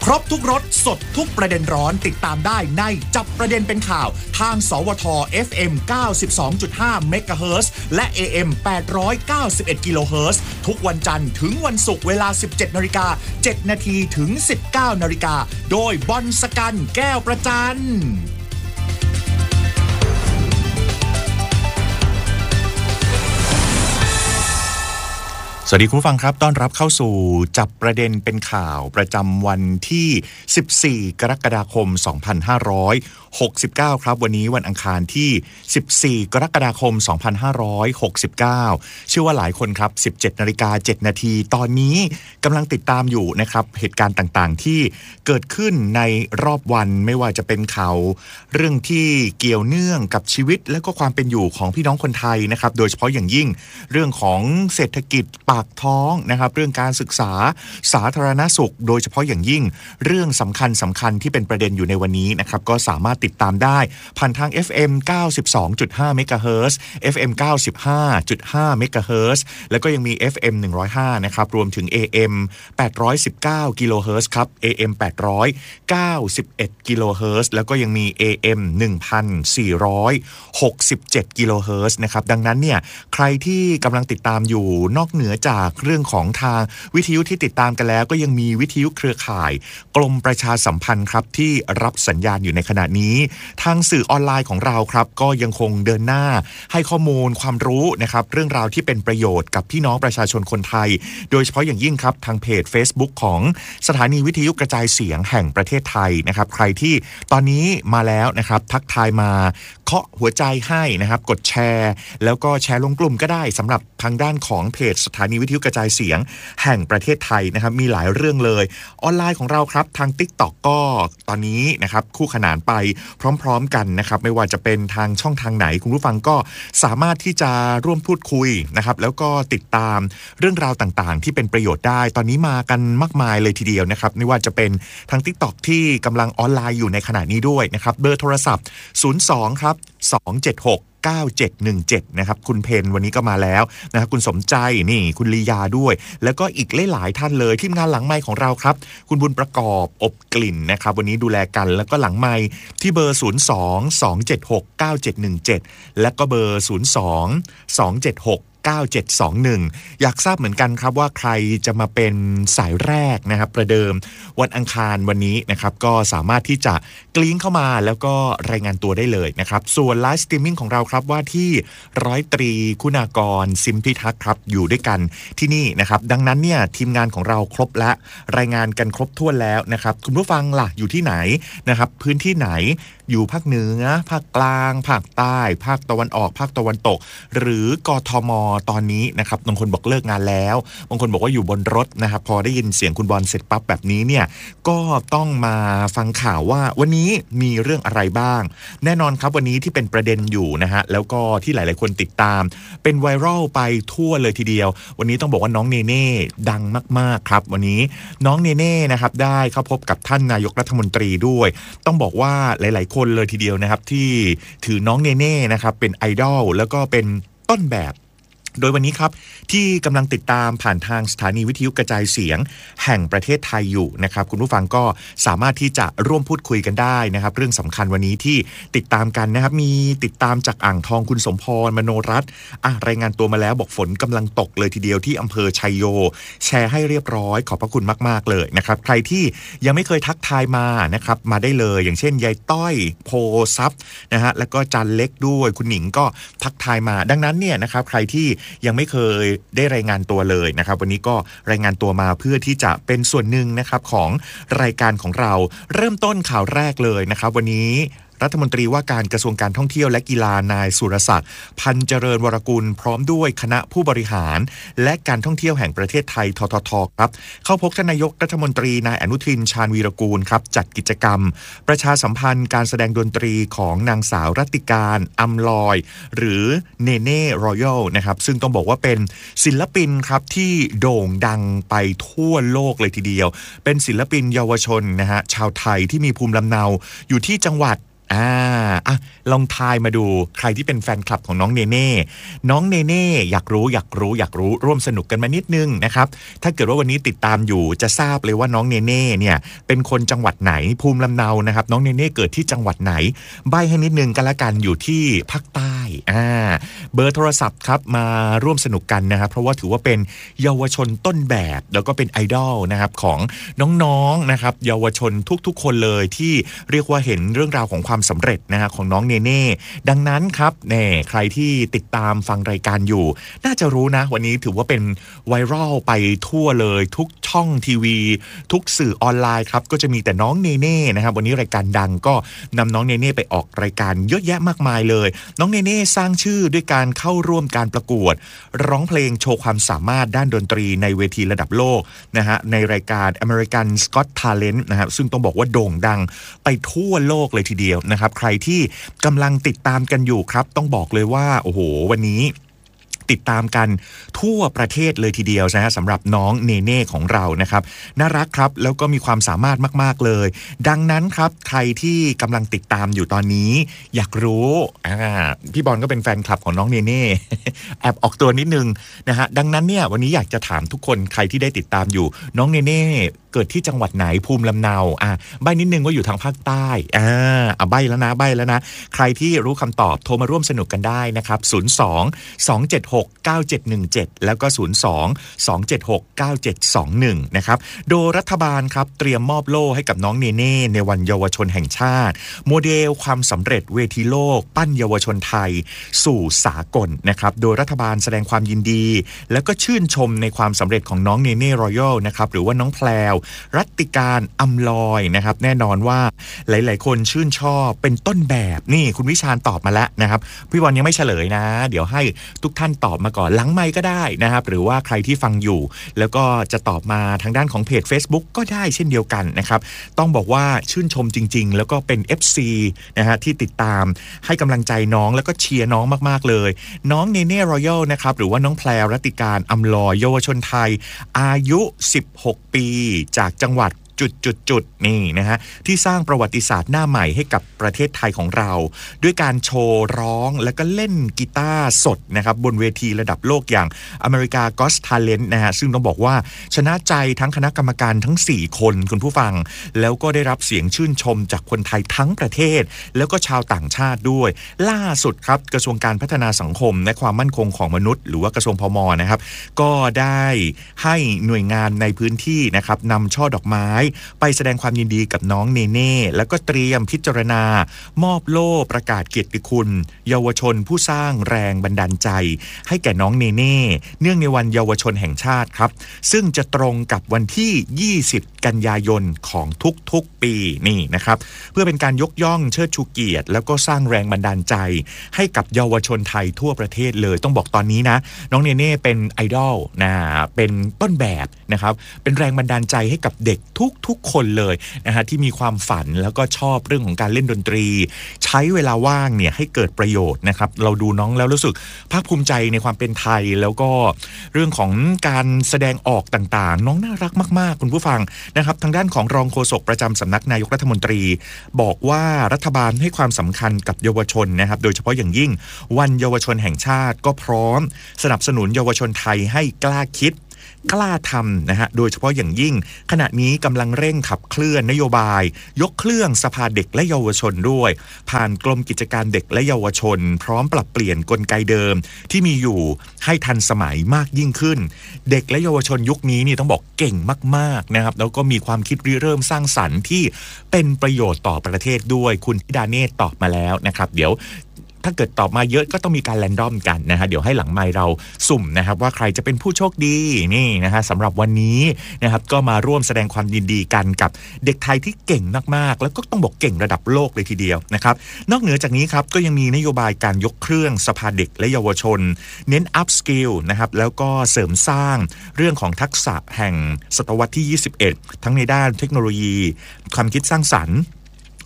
ครบทุกรสสดทุกประเด็นร้อนติดตามได้ในจับประเด็นเป็นข่าวทางสวท FM 92.5 เมกะเฮิรตซ์และ AM 891 กิโลเฮิรตซ์ทุกวันจันทร์ถึงวันศุกร์เวลา 17:07 น.ถึง 19:00 น.โดยบอลสกันแก้วประจันสวัสดีคุณผู้ฟังครับต้อนรับเข้าสู่จับประเด็นเป็นข่าวประจำวันที่ 14 กรกฎาคม 2569 ครับวันนี้วันอังคารที่ 14 กรกฎาคม 2569 เชื่อว่าหลายคนครับ 17:07 น.ตอนนี้กำลังติดตามอยู่นะครับเหตุการณ์ต่างๆที่เกิดขึ้นในรอบวันไม่ว่าจะเป็นข่าวเรื่องที่เกี่ยวเนื่องกับชีวิตและก็ความเป็นอยู่ของพี่น้องคนไทยนะครับโดยเฉพาะอย่างยิ่งเรื่องของเศรษฐกิจปากท้องนะครับเรื่องการศึกษาสาธารณสุขโดยเฉพาะอย่างยิ่งเรื่องสำคัญที่เป็นประเด็นอยู่ในวันนี้นะครับก็สามารถติดตามได้ผ่านทาง FM 92.5 เมกะเฮิรตซ์ FM 95.5 เมกะเฮิรตซ์แล้วก็ยังมี FM 105นะครับรวมถึง AM 819 กิโลเฮิรตซ์ครับ AM 891 กิโลเฮิรตซ์แล้วก็ยังมี AM 1467 กิโลเฮิรตซ์นะครับดังนั้นเนี่ยใครที่กำลังติดตามอยู่นอกเหนือจากเรื่องของทางวิทยุที่ติดตามกันแล้วก็ยังมีวิทยุเครือข่ายกรมประชาสัมพันธ์ครับที่รับสัญญาณอยู่ในขณะนี้ทางสื่อออนไลน์ของเราครับก็ยังคงเดินหน้าให้ข้อมูลความรู้นะครับเรื่องราวที่เป็นประโยชน์กับพี่น้องประชาชนคนไทยโดยเฉพาะอย่างยิ่งครับทางเพจ Facebook ของสถานีวิทยุกระจายเสียงแห่งประเทศไทยนะครับใครที่ตอนนี้มาแล้วนะครับทักทายมาเคาะหัวใจให้นะครับกดแชร์แล้วก็แชร์ลงกลุ่มก็ได้สำหรับทางด้านของเพจสถานีวิทยุกระจายเสียงแห่งประเทศไทยนะครับมีหลายเรื่องเลยออนไลน์ของเราครับทาง TikTok ก็ตอนนี้นะครับคู่ขนานไปพร้อมๆกันนะครับไม่ว่าจะเป็นทางช่องทางไหนคุณผู้ฟังก็สามารถที่จะร่วมพูดคุยนะครับแล้วก็ติดตามเรื่องราวต่างๆที่เป็นประโยชน์ได้ตอนนี้มากันมากมายเลยทีเดียวนะครับไม่ว่าจะเป็นทาง TikTok ที่กำลังออนไลน์อยู่ในขณะนี้ด้วยนะครับเบอร์โทรศัพท์02ครับ276 9717นะครับคุณเพนวันนี้ก็มาแล้วนะครับคุณสมใจนี่คุณลียาด้วยแล้วก็อีกหลายๆท่านเลยทีมงานหลังไมค์ของเราครับคุณบุญประกอบอบกลิ่นนะครับวันนี้ดูแลกันแล้วก็หลังไมค์ที่เบอร์02 276 9717และก็เบอร์02 276 9721อยากทราบเหมือนกันครับว่าใครจะมาเป็นสายแรกนะครับประเดิมวันอังคารวันนี้นะครับก็สามารถที่จะกลิ้งเข้ามาแล้วก็รายงานตัวได้เลยนะครับส่วนไลฟ์สตรีมมิ่งของเราครับว่าที่100 ตรีคุณากรซิมพิทักษ์ครับอยู่ด้วยกันที่นี่นะครับดังนั้นเนี่ยทีมงานของเราครบและรายงานกันครบถ้วนแล้วนะครับคุณผู้ฟังล่ะอยู่ที่ไหนนะครับพื้นที่ไหนอยู่ภาคเหนือภาคกลางภาคใต้ภาคตะวันออกภาคตะวันตกหรือกทมตอนนี้นะครับบางคนบอกเลิกงานแล้วบางคนบอกว่าอยู่บนรถนะครับพอได้ยินเสียงคุณบอลเสร็จปั๊บแบบนี้เนี่ยก็ต้องมาฟังข่าวว่าวันนี้มีเรื่องอะไรบ้างแน่นอนครับวันนี้ที่เป็นประเด็นอยู่นะฮะแล้วก็ที่หลายๆคนติดตามเป็นไวรัลไปทั่วเลยทีเดียววันนี้ต้องบอกว่าน้องเนเน่ดังมากๆครับวันนี้น้องเนเน่นะครับได้เข้าพบกับท่านนายกรัฐมนตรีด้วยต้องบอกว่าหลายๆคนเลยทีเดียวนะครับที่ถือน้องเนเน่นะครับเป็นไอดอลแล้วก็เป็นต้นแบบโดยวันนี้ครับที่กำลังติดตามผ่านทางสถานีวิทยุกระจายเสียงแห่งประเทศไทยอยู่นะครับคุณผู้ฟังก็สามารถที่จะร่วมพูดคุยกันได้นะครับเรื่องสำคัญวันนี้ที่ติดตามกันนะครับมีติดตามจากอ่างทองคุณสมพรมโนรัตน์รายงานตัวมาแล้วบอกฝนกำลังตกเลยทีเดียวที่อำเภอชัยโยแชร์ให้เรียบร้อยขอบพระคุณมากๆเลยนะครับใครที่ยังไม่เคยทักทายมานะครับมาได้เลยอย่างเช่นยายต้อยโพซับนะฮะแล้วก็จันเล็กด้วยคุณหนิงก็ทักทายมาดังนั้นเนี่ยนะครับใครที่ยังไม่เคยได้รายงานตัวเลยนะครับวันนี้ก็รายงานตัวมาเพื่อที่จะเป็นส่วนหนึ่งนะครับของรายการของเราเริ่มต้นข่าวแรกเลยนะครับวันนี้รัฐมนตรีว่าการกระทรวงการท่องเที่ยวและกีฬานายสุรศักดิ์พันเจริญวรกุลพร้อมด้วยคณะผู้บริหารและการท่องเที่ยวแห่งประเทศไทยทททครับเข้าพบท่านนายกรัฐมนตรีนายอนุทินชาญวีรกูลครับจัดกิจกรรมประชาสัมพันธ์การแสดงดนตรีของนางสาวรัตติการอำลอยหรือเนเน่รอยัลนะครับซึ่งต้องบอกว่าเป็นศิลปินครับที่โด่งดังไปทั่วโลกเลยทีเดียวเป็นศิลปินเยาวชนนะฮะชาวไทยที่มีภูมิลำเนาอยู่ที่จังหวัดลองทายมาดูใครที่เป็นแฟนคลับของน้องเนเน่น้องเนเน่อยากรู้ร่วมสนุกกันมานิดนึงนะครับถ้าเกิดว่าวันนี้ติดตามอยู่จะทราบเลยว่าน้องเนเน่เนี่ยเป็นคนจังหวัดไหนภูมิลำเนานะครับน้องเนเน่เกิดที่จังหวัดไหนใบ้ให้นิดนึงกันละกันอยู่ที่ภาคใต้เบอร์โทรศัพท์ครับมาร่วมสนุกกันนะครับเพราะว่าถือว่าเป็นเยาวชนต้นแบบแล้วก็เป็นไอดอลนะครับของน้องๆนะครับเยาวชนทุกๆคนเลยที่เรียกว่าเห็นเรื่องราวของความสำเร็จนะฮะของน้องเนเน่ดังนั้นครับใครที่ติดตามฟังรายการอยู่น่าจะรู้นะวันนี้ถือว่าเป็นไวรัลไปทั่วเลยทุกช่องทีวีทุกสื่อออนไลน์ครับก็จะมีแต่น้องเนเน่นะครับวันนี้รายการดังก็นำน้องเนเน่ไปออกรายการเยอะแยะมากมายเลยน้องเนเน่สร้างชื่อด้วยการเข้าร่วมการประกวดร้องเพลงโชว์ความสามารถด้านดนตรีในเวทีระดับโลกนะฮะในรายการ American Got Talent นะครับซึ่งต้องบอกว่าโด่งดังไปทั่วโลกเลยทีเดียวนะครับใครที่กำลังติดตามกันอยู่ครับต้องบอกเลยว่าโอ้โหวันนี้ติดตามกันทั่วประเทศเลยทีเดียวนะฮะสำหรับน้องเนเน่ของเรานะครับน่ารักครับแล้วก็มีความสามารถมากๆเลยดังนั้นครับใครที่กำลังติดตามอยู่ตอนนี้อยากรู้พี่บอลก็เป็นแฟนคลับของน้องเนเน่ แอบออกตัวนิดนึงนะฮะดังนั้นเนี่ยวันนี้อยากจะถามทุกคนใครที่ได้ติดตามอยู่น้องเนเน่เกิดที่จังหวัดไหนภูมิลำเนาใบ้นิดนึงว่าอยู่ทางภาคใต้ใบ้แล้วนะใครที่รู้คำตอบโทรมาร่วมสนุกกันได้นะครับ02-276-9717แล้วก็02-276-9721นะครับโดยรัฐบาลครับเตรียมมอบโล่ให้กับน้องเนเน่ในวันเยาวชนแห่งชาติโมเดลความสำเร็จเวทีโลกปั้นเยาวชนไทยสู่สากลนะครับโดยรัฐบาลแสดงความยินดีแล้วก็ชื่นชมในความสำเร็จของน้องเนเน่รอยัลนะครับหรือว่าน้องแพรวรัตติการอำลอยนะครับแน่นอนว่าหลายๆคนชื่นชอบเป็นต้นแบบนี่คุณวิชาญตอบมาแล้วนะครับพี่บอลยังไม่เฉลยนะเดี๋ยวให้ทุกท่านตอบมาก่อนหลังไมค์ก็ได้นะครับหรือว่าใครที่ฟังอยู่แล้วก็จะตอบมาทางด้านของเพจ Facebook ก็ได้เช่นเดียวกันนะครับต้องบอกว่าชื่นชมจริงๆแล้วก็เป็น FC นะฮะที่ติดตามให้กำลังใจน้องแล้วก็เชียร์น้องมากๆเลยน้องเนเน่รอยัลนะครับหรือว่าน้องแพรวรัตติการอำลอยเยาวชนไทยอายุ16ปีจากจังหวัดจุดนี่นะฮะที่สร้างประวัติศาสตร์หน้าใหม่ให้กับประเทศไทยของเราด้วยการโชว์ร้องแล้วก็เล่นกีตาร์สดนะครับบนเวทีระดับโลกอย่าง America Got Talent นะฮะซึ่งต้องบอกว่าชนะใจทั้งคณะกรรมการทั้ง4คนคุณผู้ฟังแล้วก็ได้รับเสียงชื่นชมจากคนไทยทั้งประเทศแล้วก็ชาวต่างชาติด้วยล่าสุดครับกระทรวงการพัฒนาสังคมและความมั่นคงของมนุษย์หรือว่ากระทรวงพม.นะครับก็ได้ให้หน่วยงานในพื้นที่นะครับนำช่อดอกไม้ไปแสดงความยินดีกับน้องเนเน่แล้วก็เตรียมพิจารณามอบโล่ประกาศเกียรติคุณเยาวชนผู้สร้างแรงบันดาลใจให้แก่น้องเนเน่เนื่องในวันเยาวชนแห่งชาติครับซึ่งจะตรงกับวันที่20กันยายนของทุกๆปีนี่นะครับเพื่อเป็นการยกย่องเชิดชูเกียรติแล้วก็สร้างแรงบันดาลใจให้กับเยาวชนไทยทั่วประเทศเลยต้องบอกตอนนี้นะน้องเนเน่เป็นไอดอลนะเป็นต้นแบบนะครับเป็นแรงบันดาลใจให้กับเด็กทุกคนเลยนะฮะที่มีความฝันแล้วก็ชอบเรื่องของการเล่นดนตรีใช้เวลาว่างเนี่ยให้เกิดประโยชน์นะครับเราดูน้องแล้วรู้สึกภาคภูมิใจในความเป็นไทยแล้วก็เรื่องของการแสดงออกต่างๆน้องน่ารักมากๆคุณผู้ฟังนะครับทางด้านของรองโฆษกประจำสำนักนายกรัฐมนตรีบอกว่ารัฐบาลให้ความสำคัญกับเยาวชนนะครับโดยเฉพาะอย่างยิ่งวันเยาวชนแห่งชาติก็พร้อมสนับสนุนเยาวชนไทยให้กล้าคิดกล้าทำนะฮะโดยเฉพาะอย่างยิ่งขณะนี้กำลังเร่งขับเคลื่อนนโยบายยกเครื่องสภาเด็กและเยาวชนด้วยผ่านกรมกิจการเด็กและเยาวชนพร้อมปรับเปลี่ยนกลไกเดิมที่มีอยู่ให้ทันสมัยมากยิ่งขึ้นเด็กและเยาวชนยุคนี้นี่ต้องบอกเก่งมากๆนะครับแล้วก็มีความคิดริเริ่มสร้างสรรค์ที่เป็นประโยชน์ต่อประเทศด้วยคุณธิดาเนตรตอบมาแล้วนะครับเดี๋ยวถ้าเกิดตอบมาเยอะก็ต้องมีการแรนดอมกันนะฮะเดี๋ยวให้หลังไมค์เราสุ่มนะครับว่าใครจะเป็นผู้โชคดีนี่นะฮะสำหรับวันนี้นะครับก็มาร่วมแสดงความยินดีกันกับเด็กไทยที่เก่งมากๆแล้วก็ต้องบอกเก่งระดับโลกเลยทีเดียวนะครับนอกเหนือจากนี้ครับก็ยังมีนโยบายการยกเครื่องสภาเด็กและเยาวชนเน้นอัพสกิลนะครับแล้วก็เสริมสร้างเรื่องของทักษะแห่งศตวรรษที่21ทั้งในด้านเทคโนโลยีความคิดสร้างสรรค์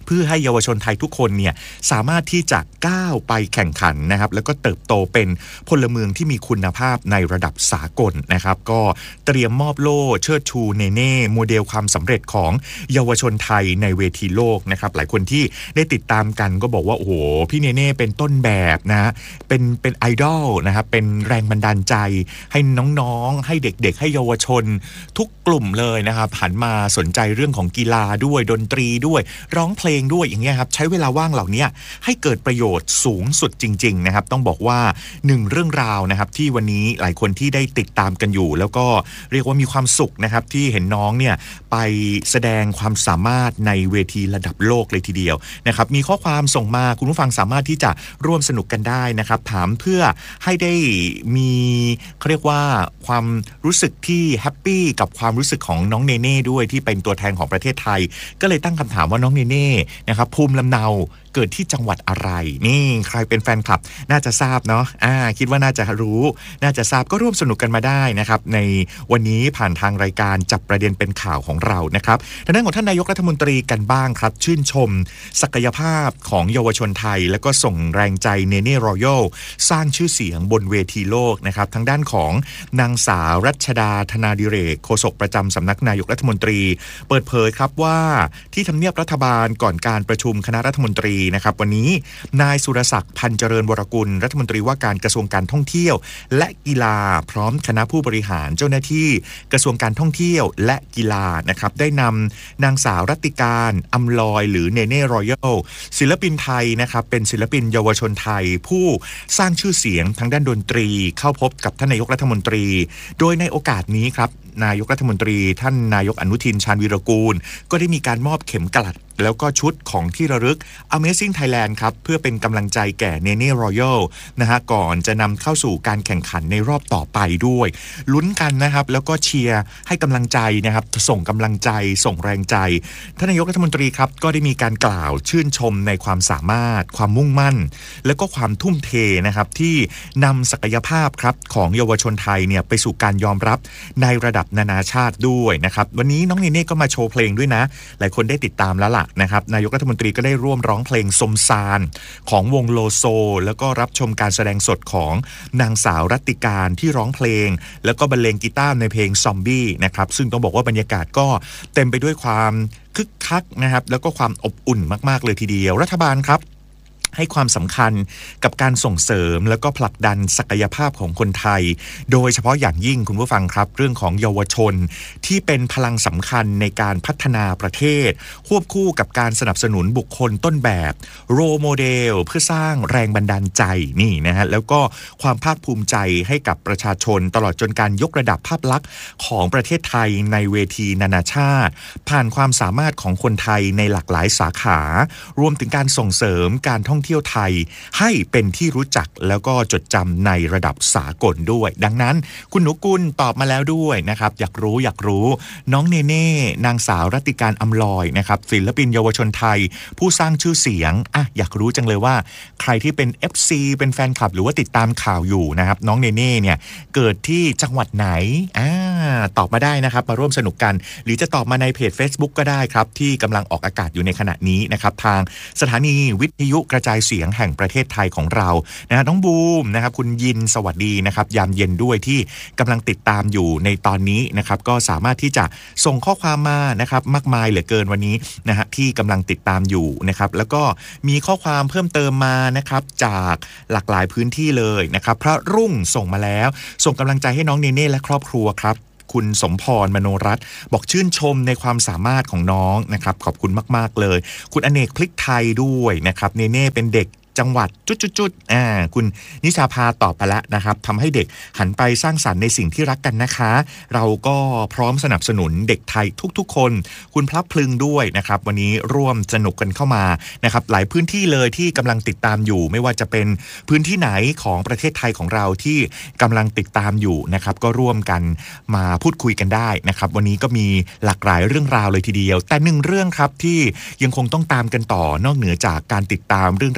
เพื่อให้เยาวชนไทยทุกคนเนี่ยสามารถที่จะก้าวไปแข่งขันนะครับแล้วก็เติบโตเป็นพลเมืองที่มีคุณภาพในระดับสากลนะครับก็เตรียมมอบโล่เชิดชูเนเน่โมเดลความสำเร็จของเยาวชนไทยในเวทีโลกนะครับหลายคนที่ได้ติดตามกันก็บอกว่าโอ้โหพี่เนเน่เป็นต้นแบบนะเป็นไอดอลนะครับเป็นแรงบันดาลใจให้น้องๆให้เด็กๆให้เยาวชนทุกกลุ่มเลยนะครับหันมาสนใจเรื่องของกีฬาด้วยดนตรีด้วยร้องเพลงด้วยอย่างเงี้ยครับใช้เวลาว่างเหล่านี้ให้เกิดประโยชน์สูงสุดจริงๆนะครับต้องบอกว่า1เรื่องราวนะครับที่วันนี้หลายคนที่ได้ติดตามกันอยู่แล้วก็เรียกว่ามีความสุขนะครับที่เห็นน้องเนี่ยไปแสดงความสามารถในเวทีระดับโลกเลยทีเดียวนะครับมีข้อความส่งมาคุณผู้ฟังสามารถที่จะร่วมสนุกกันได้นะครับถามเพื่อให้ได้มีเขาเรียกว่าความรู้สึกที่แฮปปี้กับความรู้สึกของน้องเนเน่ด้วยที่เป็นตัวแทนของประเทศไทยก็เลยตั้งคำถามว่าน้องเนเน่นะครับภูมิลำเนาเกิดที่จังหวัดอะไรนี่ใครเป็นแฟนคลับน่าจะทราบเนาะคิดว่าน่าจะรู้น่าจะทราบก็ร่วมสนุกกันมาได้นะครับในวันนี้ผ่านทางรายการจับประเด็นเป็นข่าวของเรานะครับทางด้านของท่านนายกรัฐมนตรีกันบ้างครับชื่นชมศักยภาพของเยาวชนไทยแล้วก็ส่งแรงใจเนเน่รอยัลสร้างชื่อเสียงบนเวทีโลกนะครับทางด้านของนางสาวรัชดาธนาดิเรกโฆษกประจำสำนักนายกรัฐมนตรีเปิดเผยครับว่าที่ทำเนียบรัฐบาลก่อนการประชุมคณะรัฐมนตรีนะครับวันนี้นายสุรศักดิ์พันเจริญวรกุลรัฐมนตรีว่าการกระทรวงการท่องเที่ยวและกีฬาพร้อมคณะผู้บริหารเจ้าหน้าที่กระทรวงการท่องเที่ยวและกีฬานะครับได้นำนางสาวรัตติการอำลอยหรือเนเน่รอยัลศิลปินไทยนะครับเป็นศิลปินเยาวชนไทยผู้สร้างชื่อเสียงทางด้านดนตรีเข้าพบกับท่านนายกรัฐมนตรีโดยในโอกาสนี้ครับนายกรัฐมนตรีท่านนายกอนุทินชาญวีรกูลก็ได้มีการมอบเข็มกลัดแล้วก็ชุดของที่ระลึก Amazing Thailand ครับเพื่อเป็นกำลังใจแก่เนเน่รอยัลนะฮะก่อนจะนำเข้าสู่การแข่งขันในรอบต่อไปด้วยลุ้นกันนะครับแล้วก็เชียร์ให้กำลังใจนะครับส่งกำลังใจส่งแรงใจท่านนายกรัฐมนตรีครับก็ได้มีการกล่าวชื่นชมในความสามารถความมุ่งมั่นแล้วก็ความทุ่มเทนะครับที่นำศักยภาพครับของเยาวชนไทยเนี่ยไปสู่การยอมรับในระดับนานาชาติด้วยนะครับวันนี้น้องเนเน่ก็มาโชว์เพลงด้วยนะหลายคนได้ติดตามแล้วล่ะนะครับนายกรัฐมนตรีก็ได้ร่วมร้องเพลงสมซานของวงโลโซแล้วก็รับชมการแสดงสดของนางสาวรัตติการที่ร้องเพลงแล้วก็บรรเลงกีตาร์ในเพลงซอมบี้นะครับซึ่งต้องบอกว่าบรรยากาศก็เต็มไปด้วยความคึกคักนะครับแล้วก็ความอบอุ่นมากๆเลยทีเดียวรัฐบาลครับให้ความสำคัญกับการส่งเสริมแล้วก็ผลักดันศักยภาพของคนไทยโดยเฉพาะอย่างยิ่งคุณผู้ฟังครับเรื่องของเยาวชนที่เป็นพลังสำคัญในการพัฒนาประเทศควบคู่กับการสนับสนุนบุคคลต้นแบบโรโมเดลเพื่อสร้างแรงบันดาลใจนี่นะฮะแล้วก็ความภาคภูมิใจให้กับประชาชนตลอดจนการยกระดับภาพลักษณ์ของประเทศไทยในเวทีนานาชาติผ่านความสามารถของคนไทยในหลากหลายสาขารวมถึงการส่งเสริมการท่องเที่ยวไทยให้เป็นที่รู้จักแล้วก็จดจำในระดับสากลด้วยดังนั้นคุณหนูกุลตอบมาแล้วด้วยนะครับอยากรู้น้องเนเน่นางสาวรัตติการอำลอยนะครับศิลปินเยาวชนไทยผู้สร้างชื่อเสียงอยากรู้จังเลยว่าใครที่เป็น FC เป็นแฟนคลับหรือว่าติดตามข่าวอยู่นะครับน้องเนเน่เนี่ยเกิดที่จังหวัดไหนตอบมาได้นะครับมาร่วมสนุกกันหรือจะตอบมาในเพจ Facebook ก็ได้ครับที่กำลังออกอากาศอยู่ในขณะนี้นะครับทางสถานีวิทยุกระจายเสียงแห่งประเทศไทยของเรานะน้องบูมนะครับคุณยินสวัสดีนะครับยามเย็นด้วยที่กำลังติดตามอยู่ในตอนนี้นะครับก็สามารถที่จะส่งข้อความมานะครับมากมายเหลือเกินวันนี้นะฮะที่กำลังติดตามอยู่นะครับแล้วก็มีข้อความเพิ่มเติมมานะครับจากหลากหลายพื้นที่เลยนะครับพระรุ่งส่งมาแล้วส่งกำลังใจให้น้องเนเน่และครอบครัวครับคุณสมพรมโนรัตน์บอกชื่นชมในความสามารถของน้องนะครับขอบคุณมากๆเลยคุณอเนกพลิกไทยด้วยนะครับเนเน่เป็นเด็กจังหวัดจุดๆคุณนิชาภาตอบไปแล้วนะครับทำให้เด็กหันไปสร้างสรรค์ในสิ่งที่รักกันนะคะเราก็พร้อมสนับสนุนเด็กไทยทุกๆคนคุณพลับพลึงด้วยนะครับวันนี้ร่วมสนุกกันเข้ามานะครับหลายพื้นที่เลยที่กำลังติดตามอยู่ไม่ว่าจะเป็นพื้นที่ไหนของประเทศไทยของเราที่กำลังติดตามอยู่นะครับก็ร่วมกันมาพูดคุยกันได้นะครับวันนี้ก็มีหลากหลายเรื่องราวเลยทีเดียวแต่หนึ่งเรื่องครับที่ยังคงต้องตามกันต่อนอกเหนือจากการติดตามเรื่องราวของ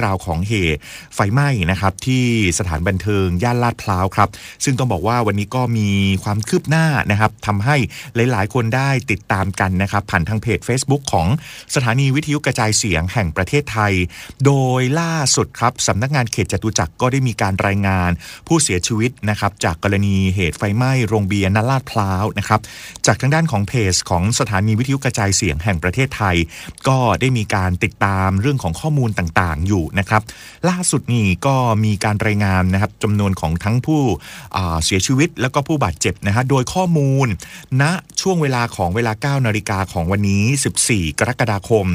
เหตุไฟไหม้นะครับที่สถานบันเทิงย่านลาดพร้าวครับซึ่งต้องบอกว่าวันนี้ก็มีความคืบหน้านะครับทำให้หลายๆคนได้ติดตามกันนะครับผ่านทางเพจ Facebook ของสถานีวิทยุกระจายเสียงแห่งประเทศไทยโดยล่าสุดครับสำนักงานเขตจตุจักรก็ได้มีการรายงานผู้เสียชีวิตนะครับจากกรณีเหตุไฟไหม้โรงเบียร์ณลาดพร้าวนะครับจากทางด้านของเพจของสถานีวิทยุกระจายเสียงแห่งประเทศไทยก็ได้มีการติดตามเรื่องของข้อมูลต่างๆอยู่นะครับล่าสุดนี่ก็มีการรายงานนะครับจำนวนของทั้งผู้เสียชีวิตแล้วก็ผู้บาดเจ็บนะฮะโดยข้อมูลณช่วงเวลาของเวลา 9 นาฬิกาของวันนี้14กรกฎาคม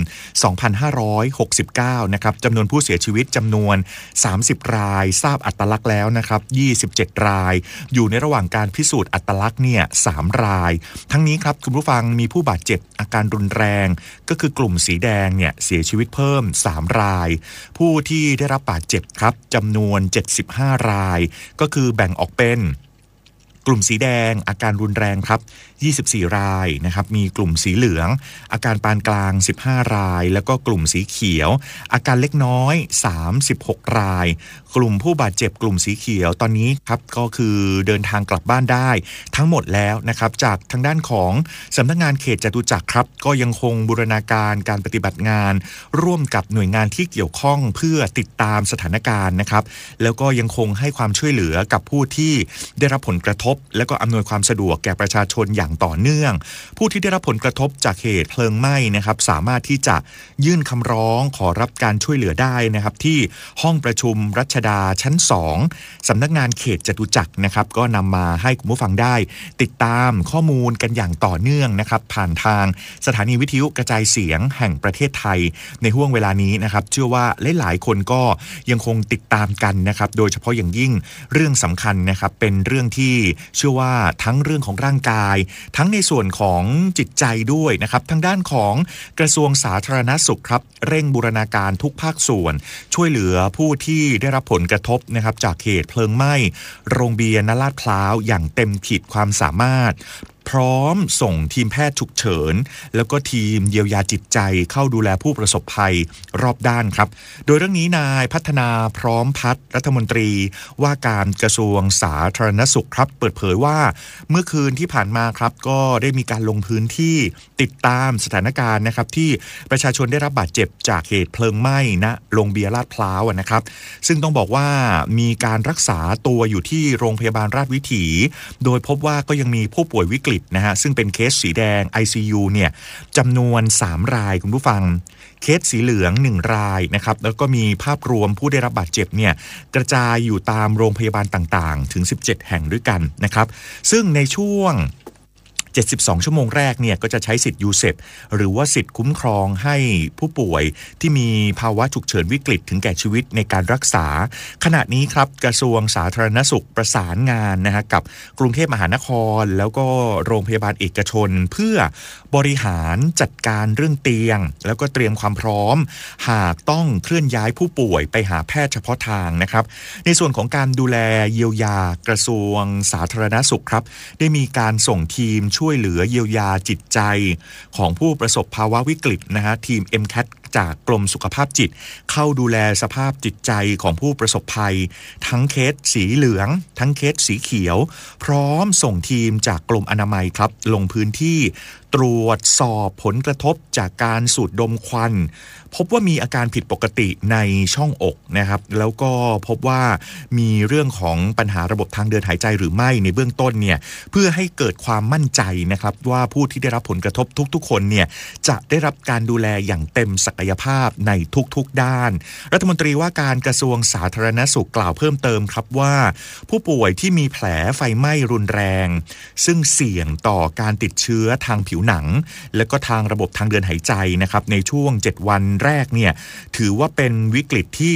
2569นะครับจำนวนผู้เสียชีวิตจำนวน30รายทราบอัตลักษณ์แล้วนะครับ27รายอยู่ในระหว่างการพิสูจน์อัตลักษณ์เนี่ย3รายทั้งนี้ครับคุณผู้ฟังมีผู้บาดเจ็บอาการรุนแรงก็คือกลุ่มสีแดงเนี่ยเสียชีวิตเพิ่ม3รายผู้ที่ได้รับบาดเจ็บครับจำนวน75รายก็คือแบ่งออกเป็นกลุ่มสีแดงอาการรุนแรงครับ24รายนะครับมีกลุ่มสีเหลืองอาการปานกลาง15รายแล้วก็กลุ่มสีเขียวอาการเล็กน้อย36รายกลุ่มผู้บาดเจ็บกลุ่มสีเขียวตอนนี้ครับก็คือเดินทางกลับบ้านได้ทั้งหมดแล้วนะครับจากทางด้านของสำนักงานเขตจตุจักรครับก็ยังคงบูรณาการการปฏิบัติงานร่วมกับหน่วยงานที่เกี่ยวข้องเพื่อติดตามสถานการณ์นะครับแล้วก็ยังคงให้ความช่วยเหลือกับผู้ที่ได้รับผลกระทบและก็อำนวยความสะดวกแก่ประชาชนอย่างต่อเนื่องผู้ที่ได้รับผลกระทบจากเหตุเพลิงไหม้นะครับสามารถที่จะยื่นคำร้องขอรับการช่วยเหลือได้นะครับที่ห้องประชุมรัชดาชั้น2สำนักงานเขตจตุจักรนะครับก็นำมาให้คุณผู้ฟังได้ติดตามข้อมูลกันอย่างต่อเนื่องนะครับผ่านทางสถานีวิทยุกระจายเสียงแห่งประเทศไทยในห่วงเวลานี้นะครับเชื่อว่าหลายๆคนก็ยังคงติดตามกันนะครับโดยเฉพาะอย่างยิ่งเรื่องสำคัญนะครับเป็นเรื่องที่เชื่อว่าทั้งเรื่องของร่างกายทั้งในส่วนของจิตใจด้วยนะครับทางด้านของกระทรวงสาธารณสุขครับเร่งบูรณาการทุกภาคส่วนช่วยเหลือผู้ที่ได้รับผลกระทบนะครับจากเหตุเพลิงไหม้โรงเบียร์ณลาดพร้าวอย่างเต็มขีดความสามารถพร้อมส่งทีมแพทย์ฉุกเฉินแล้วก็ทีมเยียวยาจิตใจเข้าดูแลผู้ประสบภัยรอบด้านครับโดยเรื่องนี้นายพัฒนาพร้อมพัฒน์รัฐมนตรีว่าการกระทรวงสาธารณสุขครับเปิดเผยว่าเมื่อคืนที่ผ่านมาครับก็ได้มีการลงพื้นที่ติดตามสถานการณ์นะครับที่ประชาชนได้รับบาดเจ็บจากเหตุเพลิงไหม้ณโรงเบียร์ลาดพร้าวนะครับซึ่งต้องบอกว่ามีการรักษาตัวอยู่ที่โรงพยาบาลราชวิถีโดยพบว่าก็ยังมีผู้ป่วยวิกฤตนะฮะซึ่งเป็นเคสสีแดง ICU เนี่ยจำนวน3รายคุณผู้ฟังเคสสีเหลือง1รายนะครับแล้วก็มีภาพรวมผู้ได้รับบาดเจ็บเนี่ยกระจายอยู่ตามโรงพยาบาลต่างๆถึง17แห่งด้วยกันนะครับซึ่งในช่วง72ชั่วโมงแรกเนี่ยก็จะใช้สิทธิ์ยูเซปหรือว่าสิทธิ์คุ้มครองให้ผู้ป่วยที่มีภาวะฉุกเฉินวิกฤตถึงแก่ชีวิตในการรักษาขณะนี้ครับกระทรวงสาธารณสุขประสานงานนะฮะกับกรุงเทพมหานครแล้วก็โรงพยาบาลเอกชนเพื่อบริหารจัดการเรื่องเตียงแล้วก็เตรียมความพร้อมหากต้องเคลื่อนย้ายผู้ป่วยไปหาแพทย์เฉพาะทางนะครับในส่วนของการดูแลเยียวยากระทรวงสาธารณสุขครับได้มีการส่งทีมช่วยเหลือเยียวยาจิตใจของผู้ประสบภาวะวิกฤตนะฮะทีม MCAT จากกรมสุขภาพจิตเข้าดูแลสภาพจิตใจของผู้ประสบภัยทั้งเคสสีเหลืองทั้งเคสสีเขียวพร้อมส่งทีมจากกรมอนามัยครับลงพื้นที่ตรวจสอบผลกระทบจากการสูดดมควันพบว่ามีอาการผิดปกติในช่องอกนะครับแล้วก็พบว่ามีเรื่องของปัญหาระบบทางเดินหายใจหรือไม่ในเบื้องต้นเนี่ยเพื่อให้เกิดความมั่นใจนะครับว่าผู้ที่ได้รับผลกระทบทุกๆคนเนี่ยจะได้รับการดูแลอย่างเต็มศักยภาพในทุกๆด้านรัฐมนตรีว่าการกระทรวงสาธารณสุขกล่าวเพิ่มเติมครับว่าผู้ป่วยที่มีแผลไฟไหม้รุนแรงซึ่งเสี่ยงต่อการติดเชื้อทางผิวหนังและก็ทางระบบทางเดินหายใจนะครับในช่วง7วันแรกเนี่ยถือว่าเป็นวิกฤตที่